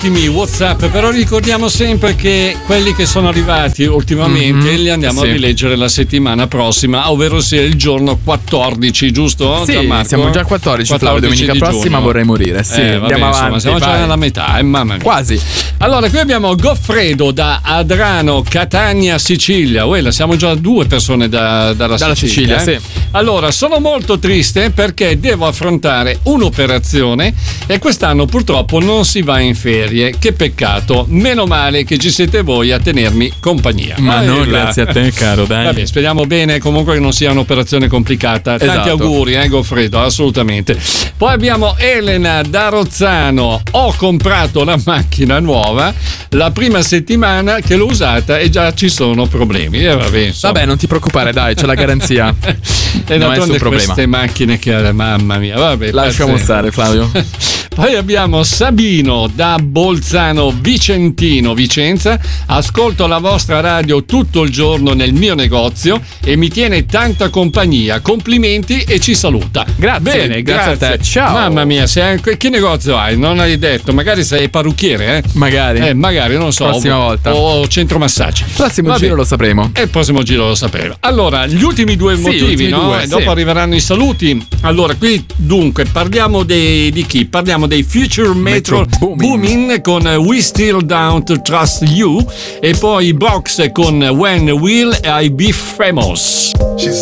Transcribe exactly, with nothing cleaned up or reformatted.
ottimi WhatsApp, però ricordiamo sempre che quelli che sono arrivati ultimamente mm-hmm. li andiamo sì. a rileggere la settimana prossima, ovvero sia il giorno quattordici, giusto? Sì, Gianmarco? siamo già quattordici, Flavio, domenica prossima giugno. vorrei morire. Sì, eh, vabbè, andiamo insomma, avanti. Siamo vai. già alla metà, eh, mamma mia. Quasi. Allora, qui abbiamo Goffredo da Adrano, Catania, Sicilia. Uè, siamo già due persone da, dalla, dalla Sicilia. Sicilia, eh? sì. Allora, sono molto triste perché devo affrontare un'operazione e quest'anno purtroppo non si va in ferie. Che peccato. Meno male che ci siete voi a tenermi compagnia. Ma ah, no, grazie a te, caro, dai. Vabbè, speriamo bene comunque che non sia un'operazione complicata. Tanti esatto. auguri, eh, Goffredo, assolutamente. Poi abbiamo Elena da Rozzano. Ho comprato la macchina nuova la prima settimana che l'ho usata e già ci sono problemi. Eh, vabbè, vabbè, non ti preoccupare, dai, c'è la garanzia. E non è nessun problema. Queste macchine che, mamma mia, vabbè. Lasciamo pazzesco. Stare, Flavio. Poi abbiamo Sabino da Bolzano Vicentino, Vicenza. Ascolto la vostra radio tutto il giorno nel mio negozio e mi tiene tanta compagnia. Complimenti e ci saluta. Grazie. Bene, grazie, grazie a te. Ciao. Mamma mia, sei, che negozio hai? Non hai detto, magari sei parrucchiere, eh? Magari. Eh, magari, non so. Prossima o, volta. O centro massaggi. Il prossimo Vabbè. giro lo sapremo. E il prossimo giro lo sapremo. Allora, gli ultimi due sì, motivi, ultimi no? Due, e dopo sì. arriveranno i saluti. Allora, qui dunque parliamo dei, di chi? Parliamo dei Future Metro, Metro Boomin. Boomin con We Still Don't Trust You e poi Box con When Will I Be Famous.